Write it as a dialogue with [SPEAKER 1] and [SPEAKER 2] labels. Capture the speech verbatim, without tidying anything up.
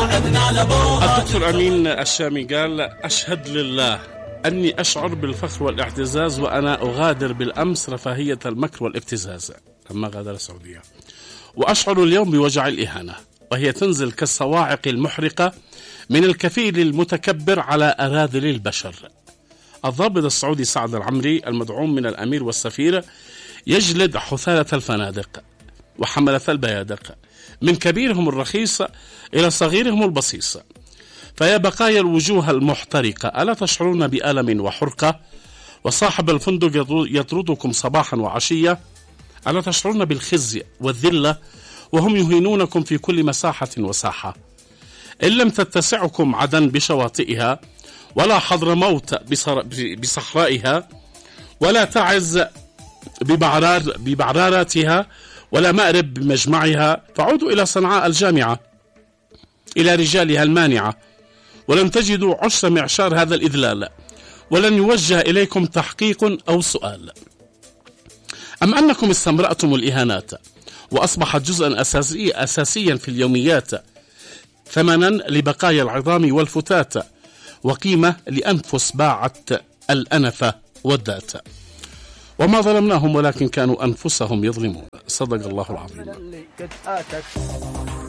[SPEAKER 1] الدكتور أمين الشامي قال: أشهد لله أني أشعر بالفخر والاعتزاز وأنا أغادر بالأمس رفاهية المكر والابتزاز لما غادر السعودية، وأشعر اليوم بوجع الإهانة وهي تنزل كالصواعق المحرقة من الكفيل المتكبر على أراذل البشر. الضابط السعودي سعد العمري المدعوم من الأمير والسفير يجلد حثالة الفنادق وحملة البيادق من كبيرهم الرخيص إلى صغيرهم البصيص. فيا بقايا الوجوه المحترقة، ألا تشعرون بألم وحرقة؟ وصاحب الفندق يطردكم صباحا وعشية. ألا تشعرون بالخزي والذلة وهم يهينونكم في كل مساحة وساحة؟ إن لم تتسعكم عدن بشواطئها، ولا حضرموت بصحرائها، ولا تعز ببعرار ببعراراتها، ولا مأرب بمجمعها، فعودوا إلى صنعاء الجامعة إلى رجالها المانعة، ولن تجدوا عشر معشار هذا الإذلال، ولن يوجه إليكم تحقيق أو سؤال. أم أنكم استمرأتم الإهانات وأصبحت جزءا أساسي أساسيا في اليوميات، ثمنا لبقايا العظام والفتات، وقيمة لأنفس باعت الأنف والذات. وما ظلمناهم ولكن كانوا أنفسهم يظلمون. صدق الله العظيم.